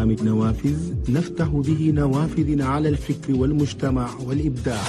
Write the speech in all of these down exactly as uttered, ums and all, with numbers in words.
برنامج نوافذ نفتح به نوافذ على الفكر والمجتمع والإبداع.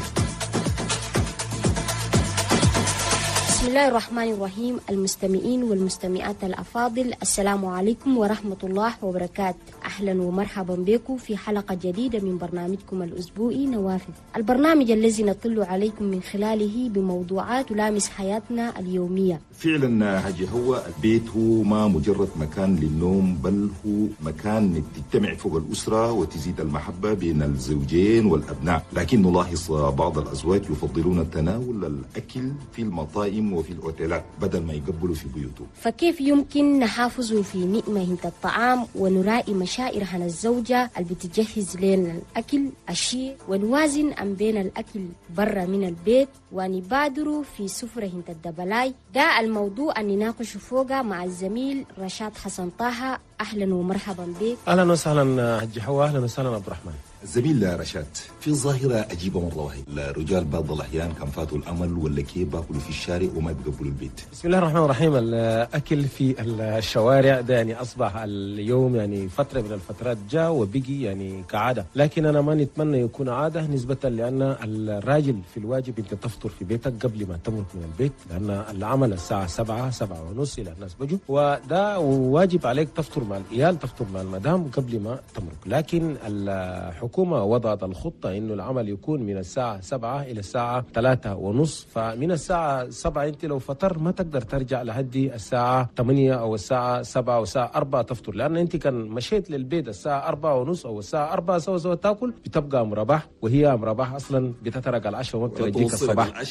بسم الله الرحمن الرحيم. المستمعين والمستمعات الأفاضل، السلام عليكم ورحمة الله وبركاته. أهلا ومرحبا بكم في حلقة جديدة من برنامجكم الأسبوعي نوافذ، البرنامج الذي نطل عليكم من خلاله بموضوعات تلامس حياتنا اليومية. فعلا حاجة، هو البيت هو ما مجرد مكان للنوم، بل هو مكان تجتمع فوق الأسرة وتزيد المحبة بين الزوجين والأبناء. لكن نلاحظ بعض الأزواج يفضلون تناول الأكل في المطاعم وفي الأوتيلات بدل ما يقبلوا في بيوتهم. فكيف يمكن نحافظ في نعمة الطعام ونراعي مشاعرها الزوجة اللي بتجهز لنا الأكل الشيء، ونوازن أم بين الأكل برا من البيت ونبادر في سفرة الدبلاي؟ ده الموضوع اللي نناقشه فوقه مع الزميل رشاد حسن طه. أهلا ومرحبا بك. أهلا وسهلا حج حواء. أهلا وسهلا عبد الرحمن. الزميل رشاد، في ظاهرة عجيبة مرة وهي الرجال بعض الأحيان كان فاتوا الأمل ولا كيف باكلوا في الشارع وما بيقبلوا البيت. بسم الله الرحمن الرحيم. الأكل في الشوارع ده يعني أصبح اليوم يعني فترة من الفترات جاء وبقي يعني كعادة، لكن أنا ما نتمنى يكون عادة نسبة لأن الراجل في الواجب أنت تفطر في بيتك قبل ما تمرق من البيت، لأن العمل الساعة سبعة سبعة ونص إلى الناس بجوا، وده واجب عليك تفطر مع العيال، تفطر مع المدام قبل ما تمرق. لكن الحكومة الحكومة وضعت الخطة إنه العمل يكون من الساعة سبعة إلى الساعة ثلاثة ونص، فمن الساعة سبعة أنت لو فطر ما تقدر ترجع لحد الساعة ثمانية أو الساعة سبعة أو الساعة أربعة تفطر، لأن أنت كان مشيت للبيت الساعة أربعة ونص أو الساعة أربعة سوا سوا تاكل، بتبقى مرباح، وهي مرباح أصلا بتترك العشاء وما بترجيك الصباح.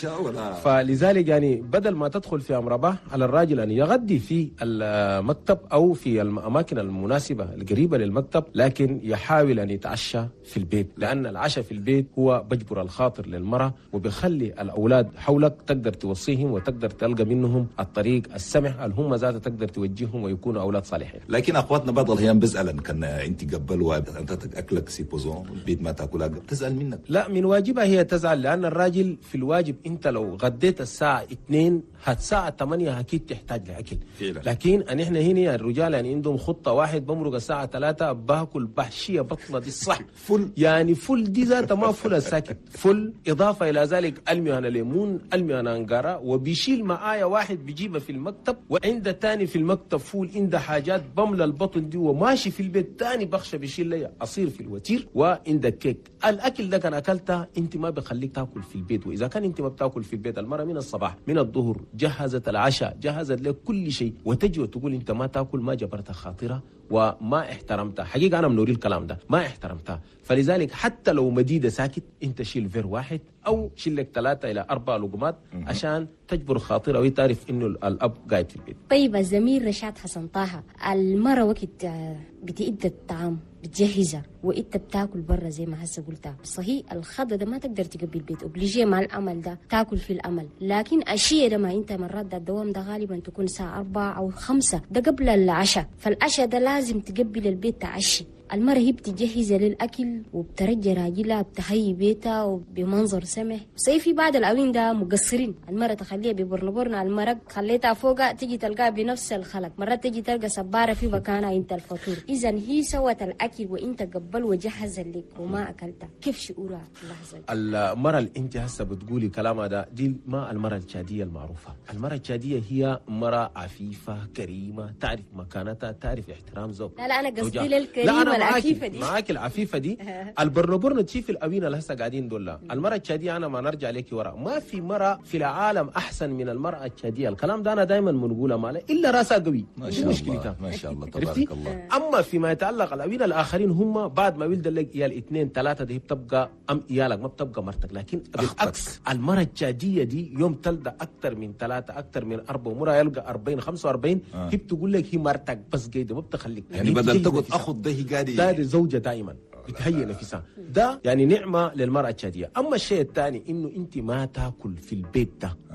فلذلك يعني بدل ما تدخل في مرباح، على الراجل أن يغدي في المكتب أو في الأماكن المناسبة القريبة للمكتب، لكن يحاول أن يتعشى في البيت، لأن العشاء في البيت هو بجبر الخاطر للمرأة وبيخلي الأولاد حولك تقدر توصيهم وتقدر تلقى منهم الطريق السمح اللي هم ذاته تقدر توجههم ويكونوا أولاد صالحين. لكن أخواتنا بعض الأحيان بيزعل كان أنت قبل أنت أكلك سيبوزون البيت ما تأكلها، بتزعل منك. لا، من واجبها هي تزعل، لأن الراجل في الواجب أنت لو غديت الساعة اثنين الساعة ثمانية أكيد تحتاج لأكل فعلا. لكن أن إحنا هنا الرجال يعني عندهم خطة واحد، بمرق الساعة ثلاثة باكل بحشية بطنة دي الصح فل، يعني فل دي ذات ما فل الساكت فل، إضافة إلى ذلك ألمي أنا ليمون، ألمي أنا أنقارة، وبيشيل معايا واحد بيجيبها في المكتب، وعند تاني في المكتب فول، عند حاجات بملى البطن دي وماشي في البيت تاني بخشة بيشيل لي أصير في الوتير، وعندك كيك. الأكل ده كان أكلتها أنت ما بخليك تاكل في البيت، وإذا كان أنت ما بتاكل في البيت، المرة من الصباح من الظهر جهزت العشاء، جهزت لك كل شيء، وتجي وتقول أنت ما تاكل، ما جبرت خاطرها وما احترمتها. حقيقة أنا منوري الكلام ده، ما احترمتها. فلذلك حتى لو مديدة ساكت، انت شيل فير واحد او شيل لك ثلاثة الى اربع لقمات عشان تجبر خاطرها وتعرف انه الاب قاعد في البيت. طيب الزميل رشاد حسن طه، المرة وقت بتئد الطعام بتجهزها وانت بتاكل برا زي ما هسه قلتها، صحيح الخضة ده ما تقدر تقبل البيت، اوبليجيه مع الامل ده تاكل في الامل، لكن الشيء ده ما انت مرات ده الدوام ده غالبا تكون الساعة أربعة او خمسة، ده قبل العشاء، فالعشاء ده لازم تقبل البيت تعشي. المرة هي بتجهز للأكل وبترجى راجلها بتهيي بيتها وبمنظر سمح. صيفي بعد الأوين ده مقصرين، المرة تخليها ببرنبرنا المرق خليتها فوقها تيجي تلقاها بنفس الخلق، مرات تيجي تلقى سبارة في مكانها انت الفطور. إذا هي سوت الأكل وانت قبل وجهز لك وما أكلتها، كيف شعورها في اللحظة دي؟ المرة اللي انت هسه بتقولي كلامها ده دي ما المرة الشادية المعروفة. المرة الشادية هي مرة عفيفة كريمة، تعرف مكانتها، تعرف احترام زوج. لا لا أنا قصدي للكريمة العفيفة دي. معاك العفيفة دي البرنبرن تشوف الأوين اللي هسه قاعدين دول. المرأة الشادية أنا ما نرجع لك ورا، ما في مرأة في العالم أحسن من المرأة الشادية. الكلام ده أنا دائما بنقوله ماله إلا راسها قوي، ما شاء الله ما شاء الله تبارك الله. أما فيما يتعلق الأوين الآخرين هم بعد ما ولد لك إيال اثنين ثلاثة دي بتبقى أم إيالك ما بتبقى مرتك، لكن بالعكس المرأة الشادية دي يوم تلدى أكثر من ثلاثة أكثر من أربعة مرة يلقى أربعين خمسة وأربعين آه. هي بتقول لك هي مرتك بس قيدة ما بتخليك، يعني بدل تقعد أخذ ده قاعد ده زوجة دائما بتهيئ نفسها، ده يعني نعمة للمرأة الشادية. أما الشيء الثاني إنه أنت ما تاكل في البيت ده آه.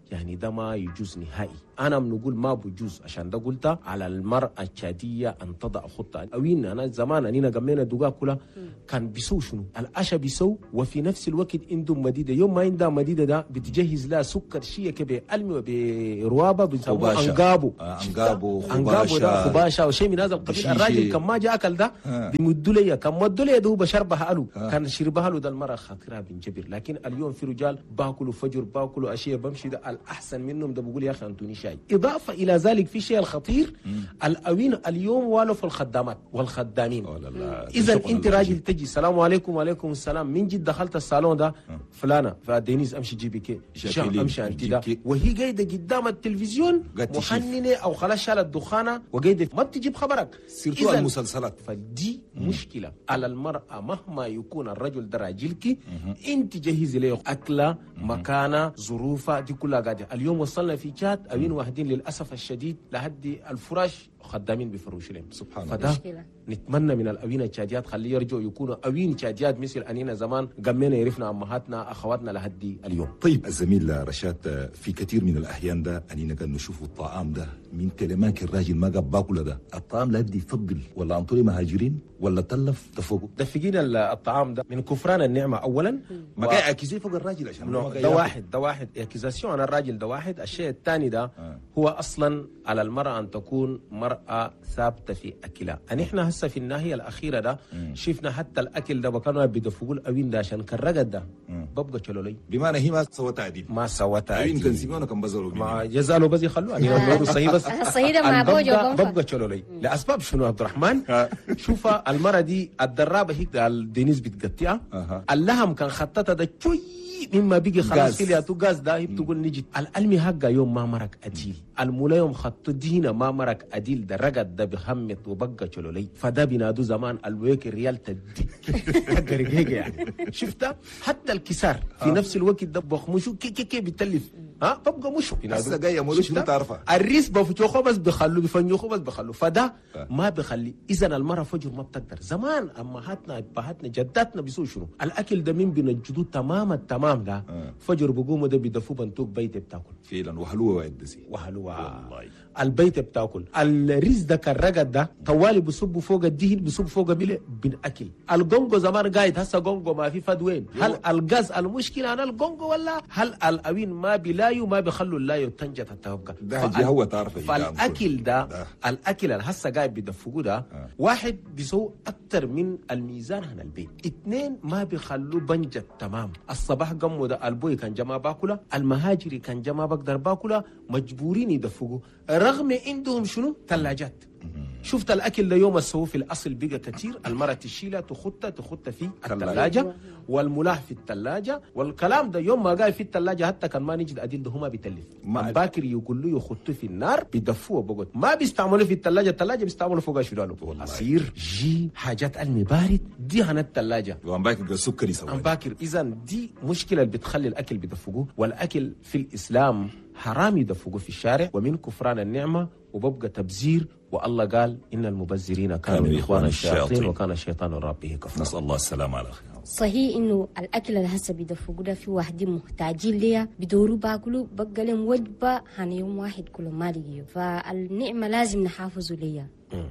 يعني ده ما يجوز نهائي. انا بنقول ما بجوز عشان ده قلت على المراه التشاديه ان تضع خطه. اوين انا زمان انينا قمينا دوغا كلها كان بيسو شنو العشاء بيسو، وفي نفس الوقت عندهم مديده. يوم ما عندها مديده ده بتجهز لها سكر شيء كبير المي بروابه بنسموه انقابو آه انقابو انقابو ده خباشة وشيء من هذا القبيل. الراجل كان ما جاء اكل ده بيمدوا لي، كان مدوا لي ده بشربها له، كان شربها له ده المراه خاطرها بنجبر. لكن اليوم في رجال باكلوا فجر باكلوا اشياء بمشي ده الاحسن منهم ده بقول يا اخي انتوني شاي. اضافه الى ذلك في شيء الخطير الاوين اليوم والو في الخدامات والخدامين. اذا انت راجل تجي السلام عليكم وعليكم السلام، من جد دخلت الصالون ده فلانه فدينيز امشي جيبي كي امشي انت ده، وهي قاعده قدام التلفزيون محننه او خلاص شالت دخانه وقاعده ما بتجيب خبرك. سيرتو المسلسلات. فدي مشكله على المراه مهما يكون الرجل ده راجلك، انت جهزي له اكله مكانه ظروفها دي كلها قاعده. اليوم وصلنا في جات اوين واحدين للاسف الشديد لحد الفراش خدامين بفروش لهم. سبحان الله. فده مشكلة. نتمنى من الاوين الشاديات خليه يرجعوا يكونوا اوين شاديات مثل انينا زمان قمينا يعرفنا امهاتنا اخواتنا لحد اليوم. طيب الزميل رشاد، في كثير من الاحيان ده انينا كان نشوفوا الطعام ده من كلمات الراجل ما قاب باكله ده، الطعام لا يفضل ولا عن طريق مهاجرين ولا تلف تفوقوا دفقينا الطعام ده من كفران النعمه اولا. ما قاعد اكيزي فوق الراجل عشان ده واحد ده واحد اكيزاسيون على الراجل ده واحد. الشيء الثاني ده آه. هو اصلا على المراه ان تكون مراه ثابته في اكلها. ان احنا هسه في الناحيه الاخيره ده مم. شفنا حتى الاكل ده كانوا بيدفقوا الاوين ده عشان كان رقد ده ببقى تشلولي، بمعنى هي ما سوى تعديل ما سوى تعديل اوين كان سيمونه كان بزروا ما جزاله بس يخلوه يعني لو صحيح بس الصحيح مع بوجو ببقى تشلولي لاسباب شنو عبد الرحمن. شوف المره دي الدرابه هيك الدينيز بتقطعها اللهم كان خطتها ده شوي مما بيجي خلاص كلياتو غاز ده هي بتقول نجي العلمي حقا يوم ما مرك اديل المولا يوم خط دينا ما مرك اديل ده رقد ده بخمت وبقى تشلولي. فده بينادوا زمان الويك ريال تدي حق يعني شفتها حتى الكسار في نفس الوقت ده بخمشو كي كي كي بتلف ها ببقى مشو هسه جايه مولوش انت عارفه الريس بفتوخه بس بخلوا بفنيوخه بس بخلوا. فده ما بخلي. اذا المراه فجر ما بتقدر. زمان امهاتنا ابهاتنا جداتنا بيسووا شنو الاكل ده من بين الجدود تمام التمام ده آه. فجر بقوموا ده بيدفوا بنتوك بيت بتاكل فعلا وحلوه وعدسي وحلوه والله البيت بتاكل. الريس ده كان رقد ده طوالي بصبوا فوق الدهن بصب فوق بيله بناكل. الجونجو زمان قايد هسه جونجو ما في فد وين. هل الغاز المشكله انا الجونجو ولا هل الاوين ما بلايو ما بيخلوا اللايو تنجت حتى يبقى ده فال... هو تعرف فالاكل ده, ده الاكل اللي هسه قاعد بيدفقوه ده آه. واحد بيسوي اكثر من الميزان هنا البيت. اثنين ما بيخلوا بنجت تمام. الصباح قموا ده البوي كان جما باكله المهاجري كان جما بقدر باكله مجبورين يدفقوا رغم عندهم شنو ثلاجات. شفت الاكل ده يوم السوو في الاصل بقى كثير المراه تشيلها تخطها تخطها في الثلاجه والملاح في الثلاجه والكلام ده يوم ما قاعد في الثلاجه حتى كان ما نجد اديل ده هما بيتلف باكر يقول له يخطوه في النار بيدفوه بقول ما بيستعملوا في الثلاجه. الثلاجه بيستعملوا فوق شلالو عصير جي حاجات علمي بارد دي هنا الثلاجه وعم باكر سكري سوا عم باكر. اذا دي مشكله اللي بتخلي الاكل بيدفقوه. والاكل في الاسلام حرام يدفقوه في الشارع ومن كفران النعمه وببقى تبذير. والله قال إن المبذرين كانوا من إخوان الشياطين وكان الشيطان ربه كفرا. نسأل الله السلامة على خير. صحيح إنه الأكل اللي هسه بيدفقوا ده في واحدين محتاجين ليها بدوروا باكلوا بقى لهم وجبة عن يوم واحد كلهم ما لقيوا. فالنعمة لازم نحافظوا ليها.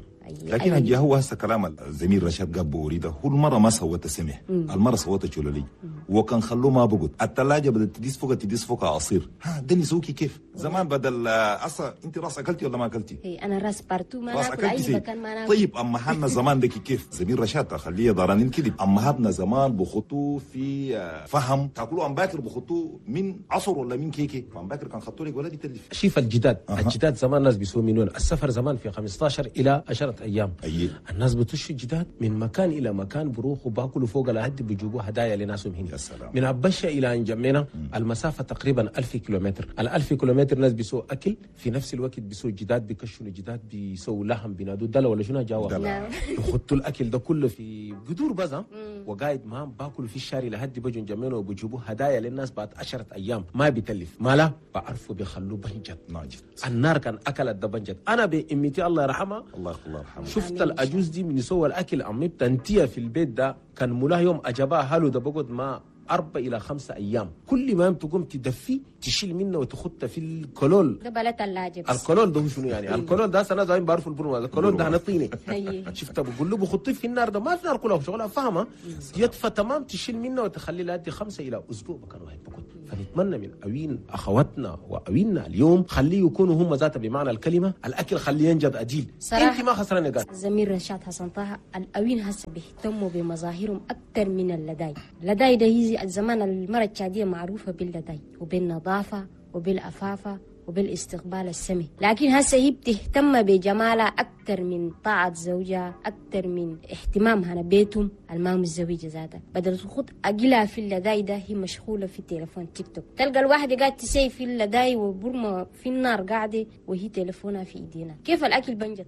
لكن أي هو هسه كلام الزميل رشاد قاب بوريده هو المرة ما سوت سمح المرة سوت شلولي وكان خلوه ما بقول الثلاجة بدل تديس فوق تديس فوق عصير. ها دني سوكي كيف زمان بدل اصلا انت راس اكلتي ولا ما اكلتي؟ اي انا راس بارتو ما ناكل اي مكان ما ناكل. طيب امهاتنا زمان ديك كيف زميل رشاد خليه ضرانين كده امهاتنا زمان بخطوه في فهم تاكلوا ام باكر بخطوه من عصر ولا من كيكي فام باكر كان خطوا لك ولا دي تلف. شوف الجداد أه. الجداد زمان الناس بيسووا منون السفر زمان في خمستاشر الى عشرة ايام. أيه. الناس بتشي الجداد من مكان الى مكان بروحوا باكلوا فوق لحد بيجيبوا هدايا لناسهم هنا. يا سلام. من عبشه الى انجمنا المسافه تقريبا ألف كيلومتر. الألف كيلومتر ناس بيسووا اكل في نفس الوقت بيسووا جداد بيكشنوا جداد بيسووا لحم بينادوا دلا ولا شنو جاوا يخطوا الاكل ده كله في قدور بزا وقاعد معهم باكلوا في الشارع لحد بيجوا انجمنا وبيجيبوا هدايا للناس بعد عشرة ايام ما بيتلف ما لا بعرفوا بيخلوه بنجد ناجد. النار كان اكلت ده بنجد. انا بامتي الله يرحمها الله الله يرحمها شفت الاجوز دي من يسوى الاكل عمي تنتيه في البيت ده كان مولاه يوم اجابها هلو ده بقعد ما أربع إلى خمسة أيام. كل ما يوم تقوم تدفي تشيل منه وتخطه في الكلول. ده بلا ثلاجة بس. الكلول ده هو شنو يعني؟ الكلول ده سنة دايم بعرفوا البرمة. الكلول ده هنطيني. أيه. شفت بقول له بخطيه في النار ده ما في نار كلها شغلها فاهمة. يدفى تمام تشيل منه وتخلي لها خمسة إلى أسبوع بكون واحد بكون. فنتمنى من أوين أخواتنا وأويننا اليوم خليه يكونوا هم ذاته بمعنى الكلمة الأكل خليه ينجد أديل. أنت ما خسرانة قال. زميل رشاد حسن طه الأوين هسه بيهتموا بمظاهرهم أكثر من اللداي. اللداي ده هي الزمان المرة الشادية معروفة باللداي وبالنظافة وبالأفافة وبالاستقبال السمي، لكن هسه هي بتهتم بجمالها أكثر من طاعة زوجها، أكثر من اهتمامها ببيتهم المام الزوجة ذاتها. بدل تخط أجلها في اللداي ده هي مشغولة في التليفون تيك توك. تلقى الواحدة قاعد تسي في اللداي وبرمة في النار قاعدة وهي تليفونها في إيدينا. كيف الأكل بنجد؟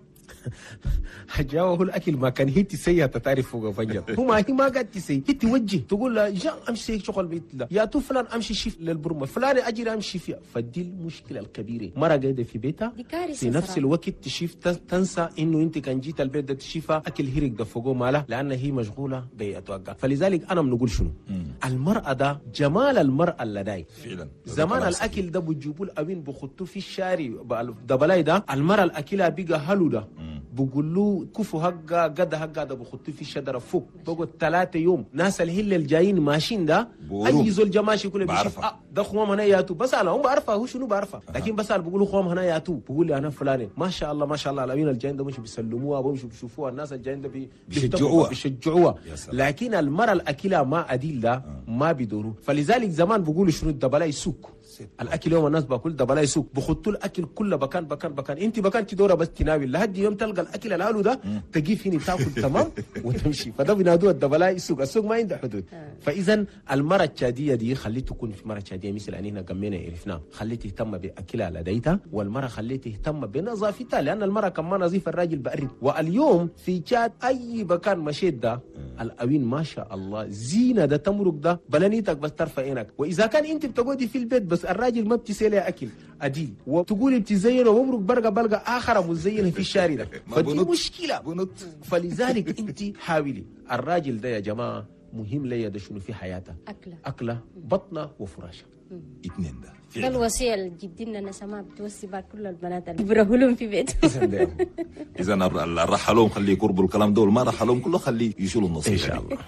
حجاوه هو الأكل ما كان هي تسيها تتعرف فوق فنجر. هو ما هي ما قاعد تسي، هي توجه تقول لا جا أمشي شغل بيت لا يا تو فلان أمشي شيف للبرمة فلان أجري أمشي فيها. فدي المشكلة الكبيرة. مرة قاعدة في بيتها في نفس الوقت تشيف تنسى إنه أنت كان جيت البيت ده تشيفها أكل هيرك ده فوقه ماله لأن هي مشغولة بأتوقع. فلذلك أنا بنقول شنو؟ المرأة ده جمال المرأة اللداي. فعلا. زمان الأكل ده بتجيبوا الأوين بخطوه في الشارع ده بلاي ده المرأة الأكلها بيجا هلو ده. بقول له كفوا هقا قد هقا ده بخطوه في الشجرة فوق بقول ثلاثة يوم. ناس الهل الجايين ماشيين ده أي زول جماشي كله بيشوف آه ده خوام هنا ياتو بس أنا هم بعرفه هو شنو بعرفه لكن بس أنا بقولوا خوام هنا ياتو بقول لي أنا فلان ما شاء الله ما شاء الله الأوين الجايين ده مش بيسلموها ومش بيشوفوها الناس الجايين ده بيشجعوها بيشجعوها لكن المرأة الأكلة ما أديل ده ما بيدوروا. فلذلك زمان بقولوا شنو الدبلا يسوق الاكل يوم الناس باكل دبلا يسوق بخطوا الاكل كله بكان بكان بكان انت بكان تدوره بس تناول لحد يوم تلقى الاكل الحلو ده تجي هنا تاكل تمام وتمشي. فده بينادوه الدبلا يسوق. السوق ما عنده حدود. فاذا المراه الشاديه دي خليه تكون في مراه شاديه مثل اننا قمينا عرفناه خليه تهتم باكلها لديتها والمراه خليه تهتم بنظافتها لان المراه كمان نظيف الراجل بأرد. واليوم في شاد اي مكان مشيت ده الاوين ما شاء الله زينه ده تمرق ده بلانيتك بس ترفع عينك. واذا كان انت بتقعدي في البيت بس الراجل ما بتسيلي اكل اديل وتقولي بتزينه ومبرك برقه بلقى اخر مزينه في الشارع ده فدي مشكله بنط. فلذلك انت حاولي الراجل ده يا جماعه مهم لي ده شنو في حياته اكله اكله بطنه وفراشه اثنين ده ده الوصيه اللي جبت لنا نسمات بتوصي بقى كل البنات اللي بيرهلون في بيتهم. اذا الرحلهم خليه يقربوا الكلام دول ما رحلهم كله خليه يشيلوا النصيحه ان شاء الله.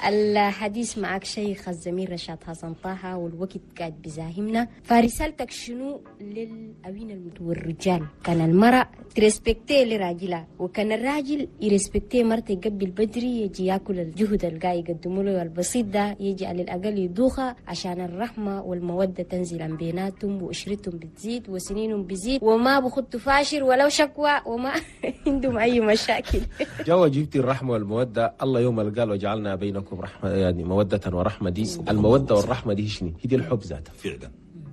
الحديث معك شيخ الزميل رشاد حسن طه والوقت قاعد بيزاحمنا. فرسالتك شنو للاوين والرجال؟ كان المرأة تريسبكتي لراجلها وكان الراجل يريسبكتي مرته قبل بدري يجي ياكل الجهد اللي قاعد يقدموا له البسيط ده يجي على الاقل يدوخها عشان الرحمه والموده تنزل عن بيناتهم واشرتهم بتزيد وسنينهم بتزيد وما بخطوا فاشر ولو شكوى وما عندهم اي مشاكل. جو جبتي الرحمه والموده الله يوم اللي قال وجعلنا بينكم رحمه يعني موده ورحمه. دي الموده والرحمه دي شنو؟ هي دي الحب ذاتها فعلا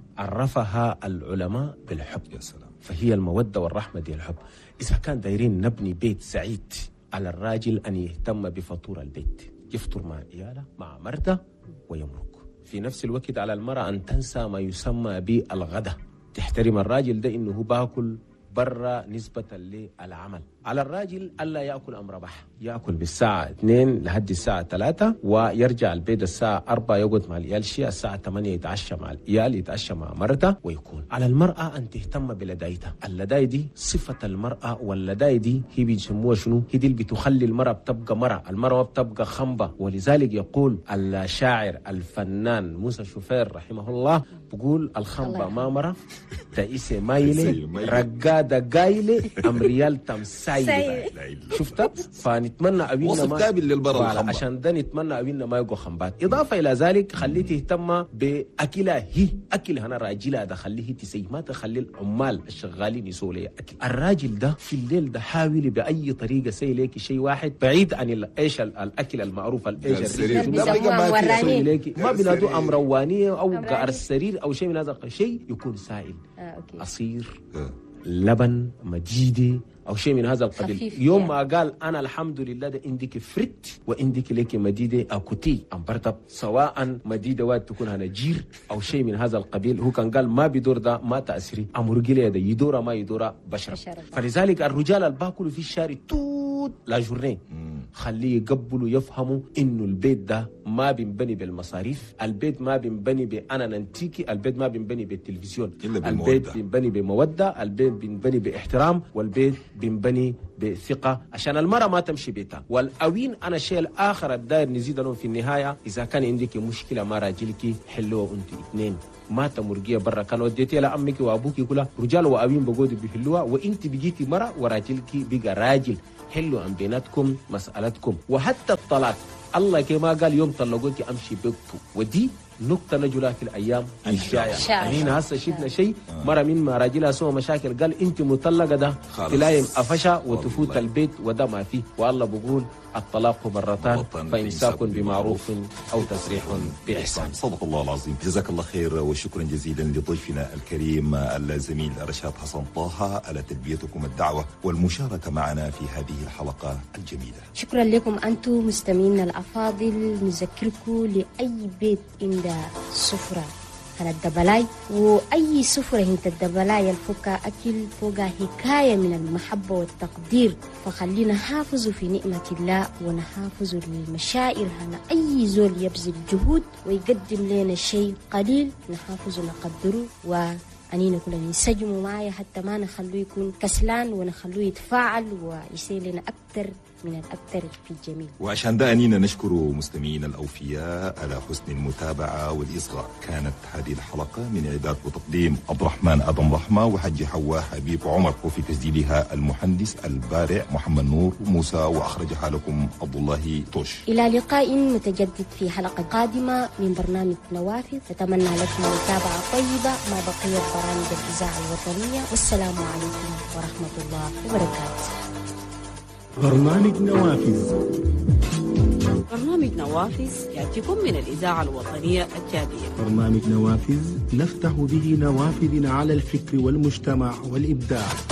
عرفها العلماء بالحب. يا سلام. فهي الموده والرحمه دي الحب. اذا كان دايرين نبني بيت سعيد على الراجل ان يهتم بفطور البيت يفطر مع عياله مع مرته ويمرق. في نفس الوقت على المرأة أن تنسى ما يسمى بالغدا تحترم الراجل ده إنه باكل برا نسبة للعمل. على الراجل ألا يأكل أمر بح يأكل بالساعة اثنين لحد الساعة ثلاثة ويرجع البيت الساعة أربعة يقعد مع العيال شيء الساعة ثمانية يتعشى مع العيال يتعشى مع مرته ويكون. على المرأة أن تهتم بلدايتها. اللداي دي صفة المرأة واللداي دي هي بيسموها شنو؟ هي دي اللي بتخلي المرأة بتبقى مرأة. المرأة بتبقى خنبة. ولذلك يقول الشاعر الفنان موسى شوفير رحمه الله بقول الخنبة ما مرة تأيسي مايلة رقادة قايلة أمريال تمسايلة. شفتها؟ فنتمنى أبينا وصف كامل للبرة عشان ده نتمنى أبينا ما يقو خنبات. إضافة إلى ذلك خليه تهتم بأكلها هي أكل هنا راجلها ده خليه تسي ما تخلي العمال الشغالين يسووا لي أكل. الراجل ده في الليل ده حاول بأي طريقة سي ليك شيء واحد بعيد عن ايش الأكل المعروف الإيش الريش ما بينادوا أمروانية أو قعر السرير أو شيء من هذا الشيء يكون سائل عصير لبن مجيدة أو شيء من هذا القبيل. يوم ما قال أنا الحمد لله ده عندك فرت وعندك لك مديدة أكوتي أم برتب سواء مديدة واد تكون هنجير أو شيء من هذا القبيل. هو كان قال ما بدور ده ما تأثري أمرجلي ده يدور ما يدور بشر. فلذلك الرجال الباكل في الشارع طول توت لا جورنين. خليه يقبلوا يفهموا انه البيت ده ما بينبني بالمصاريف، البيت ما بينبني بانا ننتيكي، البيت ما بينبني بالتلفزيون، البيت بينبني بموده، البيت بينبني باحترام، والبيت بينبني بثقه عشان المراه ما تمشي بيتها. والاوين انا شيء الاخر الداير نزيد لهم في النهايه، اذا كان عندك مشكله مع راجلك حلوها انتوا اثنين، ما تمرقيه برا. كان وديتي لامك وابوك يقولها رجال واوين بقودوا بيحلوها، وانت بقيتي مرأة وراجلك بقى راجل، حلوا عن بيناتكم مسألتكم. وحتى الطلاق الله كما قال يوم طلقوك امشي بيكتو، ودي نقطة نجلها في الأيام الجاية. يعني هسه شفنا شيء مرة من ما راجلها سوى مشاكل قال أنت مطلقة، ده تلاقي أفشا وتفوت البيت وده ما فيه. والله بقول الطلاق مرتان فإمساك بمعروف أو تسريح بإحسان. صدق الله العظيم. جزاك الله خير وشكرا جزيلا لضيفنا الكريم الزميل رشاد حسن طه على تلبيتكم الدعوة والمشاركة معنا في هذه الحلقة الجميلة. شكرا لكم أنتم مستمعينا الأفاضل. نذكركم لأي بيت عند سفرة على الدبلاي، وأي سفرة هنت الدبلاي الفكا أكل فوقها حكاية من المحبة والتقدير، فخلينا نحافظوا في نعمة الله ونحافظوا للمشاعر. هنا أي زول يبذل جهود ويقدم لنا شيء قليل نحافظه نقدره، وأنينا كلنا نسجموا معايا حتى ما نخلوه يكون كسلان ونخلوه يتفاعل ويصير لنا أكتر من الأكثر في الجميل. وعشان ده أنينا نشكر مستمعينا الأوفياء على حسن المتابعة والإصغاء. كانت هذه الحلقة من إعداد وتقديم عبد الرحمن آدم رحمة وحج حواء حبيب عمر، وفي تسجيلها المهندس البارع محمد نور موسى، وأخرجها لكم عبد الله توش. إلى لقاء متجدد في حلقة قادمة من برنامج نوافذ. نتمنى لكم متابعة طيبة مع بقية برامج الإذاعة الوطنية، والسلام عليكم ورحمة الله وبركاته. برنامج نوافذ. برنامج نوافذ يأتيكم من الإذاعة الوطنية التالية. برنامج نوافذ نفتح به نوافذ على الفكر والمجتمع والإبداع.